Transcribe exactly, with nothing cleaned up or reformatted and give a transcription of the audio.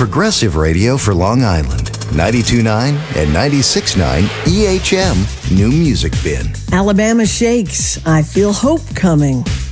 progressive radio for Long Island. ninety-two point nine and ninety-six point nine E H M New Music Bin. Alabama Shakes, I Feel Hope Coming.